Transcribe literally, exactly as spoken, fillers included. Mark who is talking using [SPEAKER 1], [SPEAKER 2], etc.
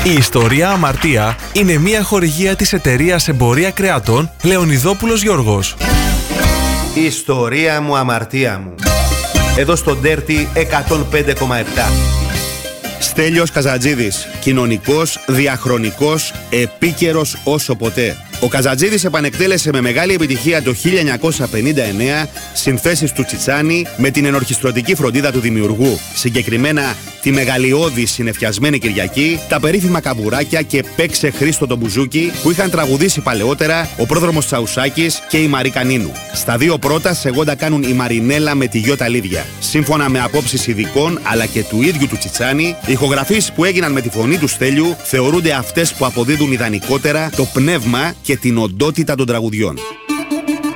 [SPEAKER 1] Η ιστορία Αμαρτία είναι μια χορηγία της εταιρείας Εμπορία Κρεατών Λεωνιδόπουλος Γιώργος.
[SPEAKER 2] Η ιστορία μου, αμαρτία μου. Εδώ στο Dirty εκατόν πέντε κόμμα επτά.
[SPEAKER 3] Στέλιος Καζατζίδης. Κοινωνικός, διαχρονικός, επίκαιρος όσο ποτέ. Ο Καζατζίδης επανεκτέλεσε με μεγάλη επιτυχία το χίλια εννιακόσια πενήντα εννέα συνθέσεις του Τσιτσάνη με την ενορχιστρωτική φροντίδα του δημιουργού. Συγκεκριμένα τη μεγαλειώδη συνεφιασμένη Κυριακή, τα περίφημα καμπουράκια και Παίξε Χρήστο το Μπουζούκι που είχαν τραγουδήσει παλαιότερα ο πρόδρομος Τσαουσάκης και η Μαρή Κανίνου. Στα δύο πρώτα σεγόντα κάνουν η Μαρινέλα με τη Γιώτα Λίδια. Σύμφωνα με απόψεις ειδικών αλλά και του ίδιου του Τσιτσάνη, οι ηχογραφήσεις που έγιναν με τη φωνή του Στέλιου θεωρούνται αυτές που αποδίδουν ιδανικότερα το πνεύμα και την οντότητα των τραγουδιών.